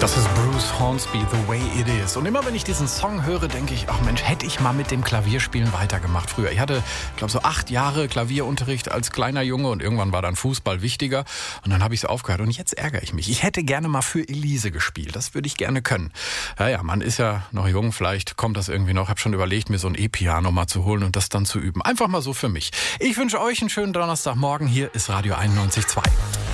Das ist Bruce Hornsby, The Way It Is. Und immer wenn ich diesen Song höre, denke ich, ach Mensch, hätte ich mal mit dem Klavierspielen weitergemacht früher. Ich hatte, glaube so 8 Jahre Klavierunterricht als kleiner Junge und irgendwann war dann Fußball wichtiger. Und dann habe ich es aufgehört und jetzt ärgere ich mich. Ich hätte gerne mal für Elise gespielt. Das würde ich gerne können. Ja, man ist ja noch jung, vielleicht kommt das irgendwie noch. Ich habe schon überlegt, mir so ein E-Piano mal zu holen und das dann zu üben. Einfach mal so für mich. Ich wünsche euch einen schönen Donnerstagmorgen. Hier ist Radio 91.2.